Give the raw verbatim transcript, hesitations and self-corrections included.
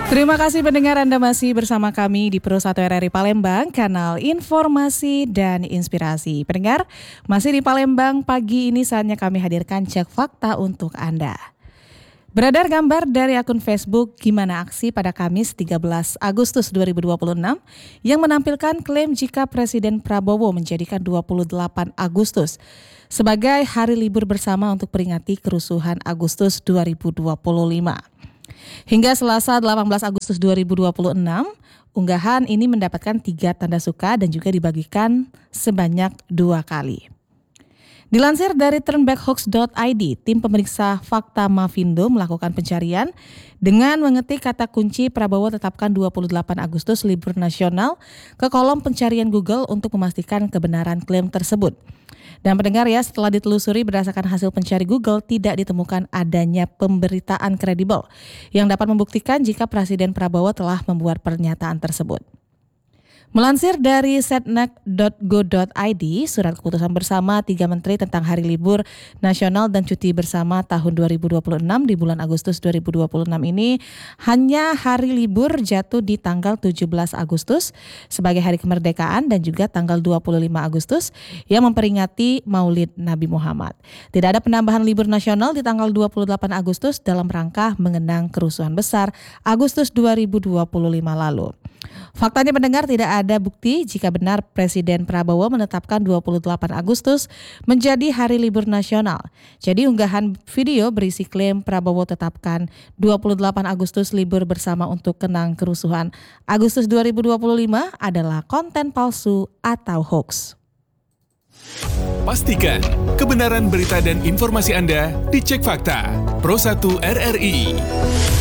Terima kasih pendengar, Anda masih bersama kami di Pro satu R R I Palembang, kanal informasi dan inspirasi. Pendengar, masih di Palembang, pagi ini saatnya kami hadirkan cek fakta untuk Anda. Beredar gambar dari akun Facebook Gimana Aksi pada Kamis tiga belas Agustus dua ribu dua puluh enam yang menampilkan klaim jika Presiden Prabowo menjadikan dua puluh delapan Agustus sebagai hari libur bersama untuk peringati kerusuhan Agustus dua ribu dua puluh lima. Hingga Selasa delapan belas Agustus dua ribu dua puluh enam, unggahan ini mendapatkan tiga tanda suka dan juga dibagikan sebanyak dua kali. Dilansir dari turnbackhoax dot i d, tim pemeriksa fakta Mavindo melakukan pencarian dengan mengetik kata kunci Prabowo tetapkan dua puluh delapan Agustus libur nasional ke kolom pencarian Google untuk memastikan kebenaran klaim tersebut. Dan pendengar ya, setelah ditelusuri berdasarkan hasil pencari Google, tidak ditemukan adanya pemberitaan kredibel yang dapat membuktikan jika Presiden Prabowo telah membuat pernyataan tersebut. Melansir dari setnek dot go dot i d, surat keputusan bersama tiga menteri tentang hari libur nasional dan cuti bersama tahun dua ribu dua puluh enam di bulan Agustus dua ribu dua puluh enam ini hanya hari libur jatuh di tanggal tujuh belas Agustus sebagai hari kemerdekaan dan juga tanggal dua puluh lima Agustus yang memperingati Maulid Nabi Muhammad. Tidak ada penambahan libur nasional di tanggal dua puluh delapan Agustus dalam rangka mengenang kerusuhan besar Agustus dua ribu dua puluh lima lalu. Faktanya pendengar, tidak ada bukti jika benar Presiden Prabowo menetapkan dua puluh delapan Agustus menjadi hari libur nasional. Jadi unggahan video berisi klaim Prabowo tetapkan dua puluh delapan Agustus libur bersama untuk kenang kerusuhan Agustus dua ribu dua puluh lima adalah konten palsu atau hoax. Pastikan kebenaran berita dan informasi Anda dicek fakta. Pro satu R R I.